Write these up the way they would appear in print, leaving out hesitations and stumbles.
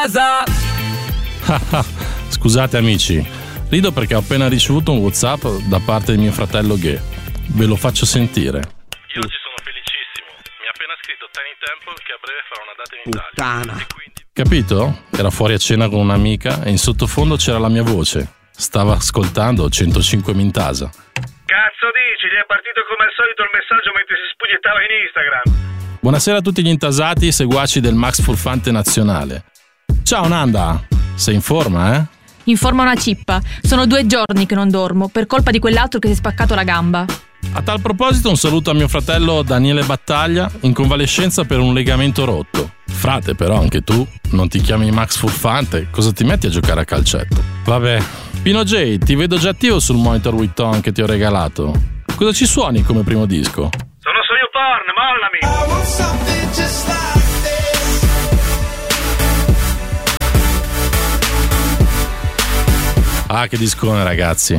Scusate amici, rido perché ho appena ricevuto un WhatsApp da parte di mio fratello Ghe. Ve lo faccio sentire. Io oggi sono felicissimo. Mi ha appena scritto Tiny Temple che a breve farà una data in Italia. Puttana. Capito? Era fuori a cena con un'amica e in sottofondo c'era la mia voce. Stava ascoltando 105 Mintasa. Cazzo dici? Gli è partito come al solito il messaggio mentre si spugnettava in Instagram. Buonasera a tutti gli intasati e seguaci del Max Furfante Nazionale. Ciao Nanda, sei in forma, eh? In forma una cippa. Sono 2 giorni che non dormo per colpa di quell'altro che si è spaccato la gamba. A tal proposito un saluto a mio fratello Daniele Battaglia, in convalescenza per un legamento rotto. Frate, però anche tu non ti chiami Max Furfante, cosa ti metti a giocare a calcetto? Vabbè, Pino J, ti vedo già attivo sul monitor Witton che ti ho regalato. Cosa ci suoni come primo disco? Sono su YouPorn, mollami! Ah, che discone ragazzi.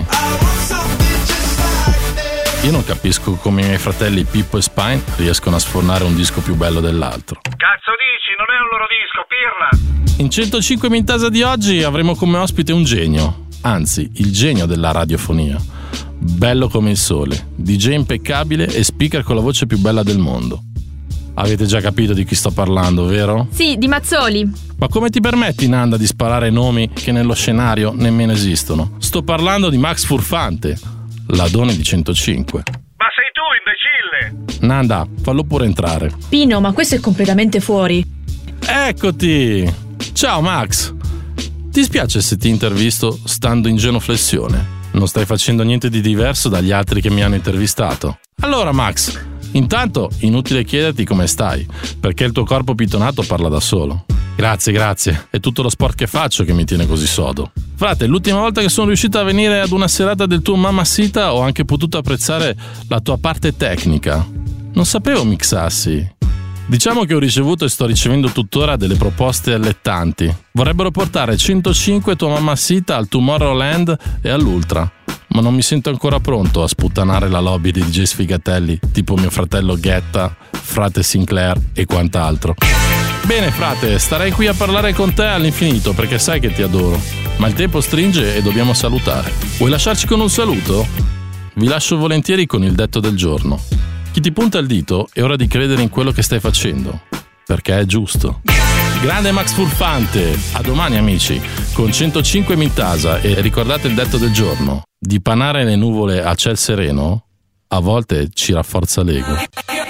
Io non capisco come i miei fratelli Pippo e Spine riescono a sfornare un disco più bello dell'altro. Cazzo dici? Non è un loro disco, pirla! In 105 Mintasa di oggi avremo come ospite un genio, anzi il genio della radiofonia. Bello come il sole, DJ impeccabile e speaker con la voce più bella del mondo. Avete già capito di chi sto parlando, vero? Sì, di Mazzoli. Ma come ti permetti, Nanda, di sparare nomi che nello scenario nemmeno esistono? Sto parlando di Max Furfante, l'Adone di 105. Ma sei tu, imbecille! Nanda, fallo pure entrare. Pino, ma questo è completamente fuori. Eccoti! Ciao Max! Ti spiace se ti intervisto stando in genuflessione? Non stai facendo niente di diverso dagli altri che mi hanno intervistato. Allora Max, intanto inutile chiederti come stai, perché il tuo corpo pitonato parla da solo. Grazie, è tutto lo sport che faccio che mi tiene così sodo. Frate, l'ultima volta che sono riuscito a venire ad una serata del tuo Mamacita ho anche potuto apprezzare la tua parte tecnica. Non sapevo mixassi. Diciamo che ho ricevuto e sto ricevendo tuttora delle proposte allettanti. Vorrebbero portare 105 tua Mamacita al Tomorrowland e all'Ultra, ma non mi sento ancora pronto a sputtanare la lobby di DJ sfigatelli tipo mio fratello Guetta, frate Sinclair e quant'altro. Bene frate, starei qui a parlare con te all'infinito perché sai che ti adoro, ma il tempo stringe e dobbiamo salutare. Vuoi lasciarci con un saluto? Vi lascio volentieri con il detto del giorno. Chi ti punta il dito è ora di credere in quello che stai facendo, perché è giusto. Grande Max Furfante, a domani amici, con 105 Mintasa e ricordate il detto del giorno, dipanare le nuvole a ciel sereno a volte ci rafforza l'ego.